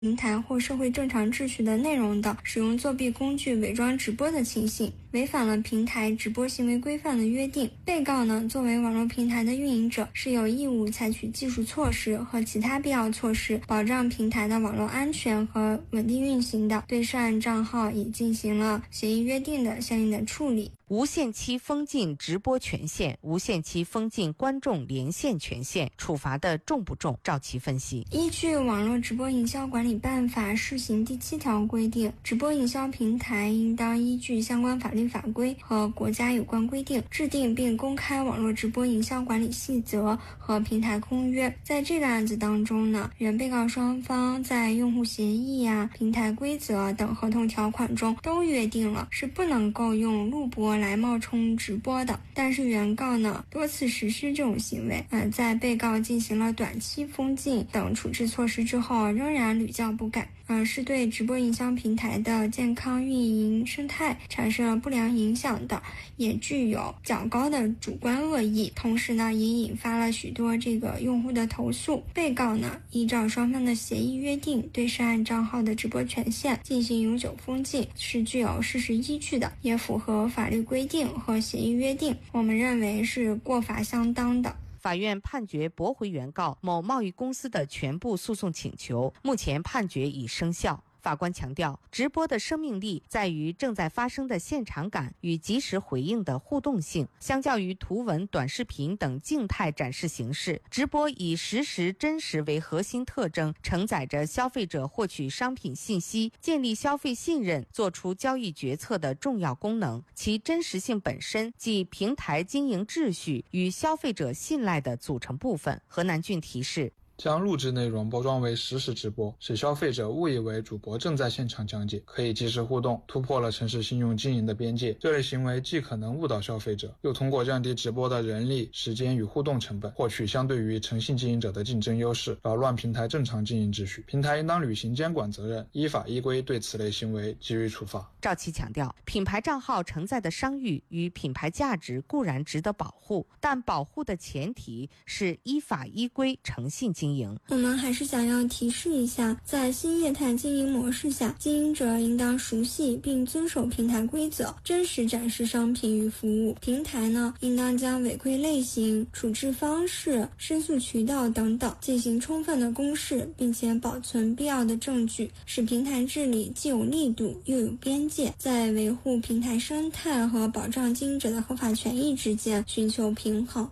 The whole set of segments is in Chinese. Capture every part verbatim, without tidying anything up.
平台或社会正常秩序的内容等，使用作弊工具伪装直播的情形，违反了平台直播行为规范的约定。被告呢，作为网络平台的运营者，是有义务采取技术措施和其他必要措施，保障平台的网络安全和稳定运行的，对涉案账号已进行了协议约定的相应的处理。 无限期封禁直播权限，无限期封禁观众连线权限，处罚的重不重？赵琦分析， 依据《网络直播营销管理办法》试行第七条规定，直播营销平台应当依据相关法律法规和国家有关规定，制定并公开网络直播营销管理细则和平台公约。在这个案子当中呢，原被告双方在用户协议啊、平台规则等合同条款中都约定了是不能够用录播来冒充直播的，但是原告呢多次实施这种行为，呃，在被告进行了短期封禁等处置措施之后，仍然屡教不改，呃，是对直播营销平台的健康运营生态产生了不良影响的，也具有较高的主观恶意，同时呢，也引发了许多这个用户的投诉。被告呢，依照双方的协议约定，对涉案账号的直播权限进行永久封禁，是具有事实依据的，也符合法律规定和协议约定，我们认为是过法相当的。 法院判决驳回原告某贸易公司的全部诉讼请求，目前判决已生效。法官强调，直播的生命力在于正在发生的现场感与及时回应的互动性。相较于图文、短视频等静态展示形式，直播以实时真实为核心特征，承载着消费者获取商品信息、建立消费信任、做出交易决策的重要功能。其真实性本身即平台经营秩序与消费者信赖的组成部分。何南俊提示， 将录制内容包装为实时直播，使消费者误以为主播正在现场讲解，可以及时互动，突破了城市信用经营的边界。这类行为既可能误导消费者，又通过降低直播的人力、时间与互动成本，获取相对于诚信经营者的竞争优势，扰乱平台正常经营秩序。平台应当履行监管责任，依法依规对此类行为给予处罚。 赵琦强调，品牌账号承载的商誉与品牌价值固然值得保护，但保护的前提是依法依规、诚信经营。 我们还是想要提示一下，在新业态经营模式下，经营者应当熟悉并遵守平台规则，真实展示商品与服务。平台呢，应当将违规类型、处置方式、申诉渠道等等进行充分的公示，并且保存必要的证据，使平台治理既有力度又有边界，在维护平台生态和保障经营者的合法权益之间寻求平衡。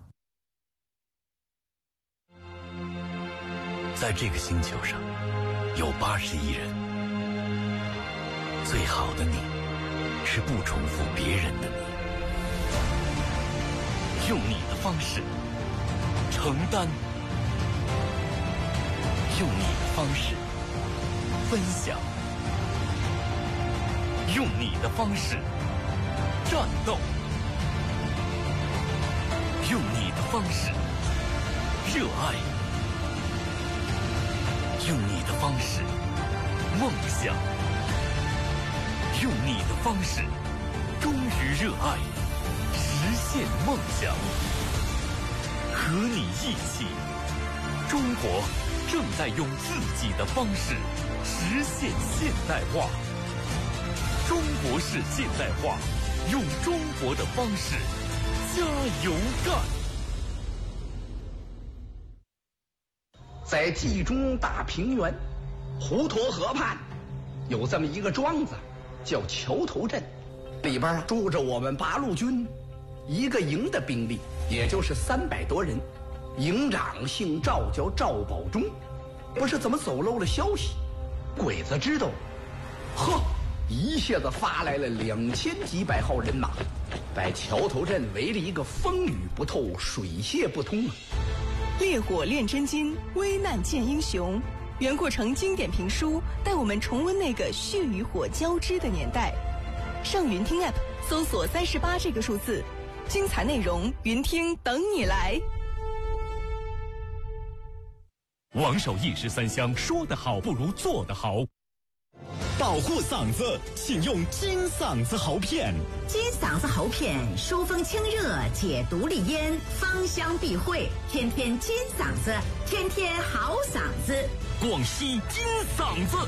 在这个星球上，有八十亿人。最好的你，是不重复别人的你，用你的方式承担，用你的方式分享，用你的方式战斗，用你的方式热爱。用你的方式梦想，用你的方式忠于热爱，实现梦想。和你一起，中国正在用自己的方式实现现代化。中国式现代化，用中国的方式加油干。 在冀中大平原滹沱河畔，有这么一个庄子，叫桥头镇，里边住着我们八路军一个营的兵力，也就是三百多人。营长姓赵，叫赵保忠。不是怎么走漏了消息，鬼子知道，呵，一下子发来了两千几百号人马，把桥头镇围了一个风雨不透，水泄不通啊！ 烈火炼真金，危难见英雄。袁阔成经典评书带我们重温那个血与火交织的年代。上云听 App 搜索三十八这个数字，精彩内容云听等你来。 王守义十三香，说得好不如做得好。 保护嗓子，请用金嗓子喉片。 金嗓子喉片疏风清热，解毒利咽，芳香避秽，天天金嗓子，天天好嗓子。 广西金嗓子。